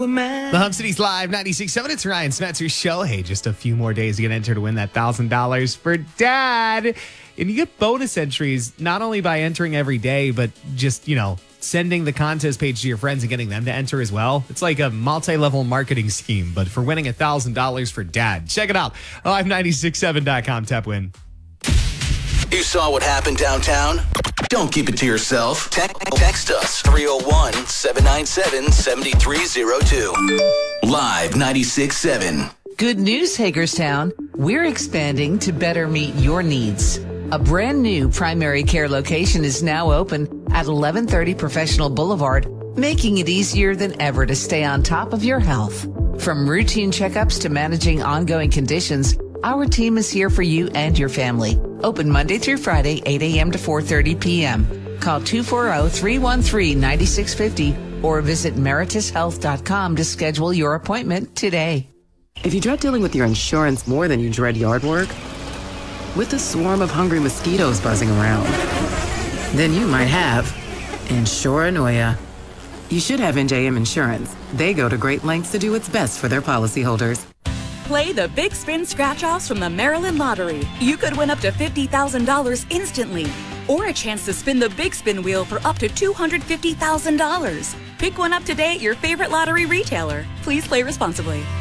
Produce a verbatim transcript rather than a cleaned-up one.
The Hub City's Live ninety-six point seven. It's Ryan Smetzer's show. Hey, just a few more days to get entered to win that one thousand dollars for Dad. And you get bonus entries not only by entering every day, but just, you know, sending the contest page to your friends and getting them to enter as well. It's like a multi-level marketing scheme, but for winning one thousand dollars for Dad. Check it out. live nine six seven dot com. Tap win. You saw what happened downtown? Don't keep it to yourself. Te- text us three oh one, seven nine seven, seven three oh two. Live ninety-six point seven. Good news, Hagerstown. We're expanding to better meet your needs. A brand new primary care location is now open at eleven thirty Professional Boulevard, making it easier than ever to stay on top of your health. From routine checkups to managing ongoing conditions, our team is here for you and your family. Open Monday through Friday, eight a.m. to four thirty p.m. Call two four zero, three one three, nine six five zero or visit meritus health dot com to schedule your appointment today. If you dread dealing with your insurance more than you dread yard work, with a swarm of hungry mosquitoes buzzing around, then you might have Insuranoia. You should have N J M Insurance. They go to great lengths to do what's best for their policyholders. Play the Big Spin Scratch-Offs from the Maryland Lottery. You could win up to fifty thousand dollars instantly, or a chance to spin the Big Spin wheel for up to two hundred fifty thousand dollars. Pick one up today at your favorite lottery retailer. Please play responsibly.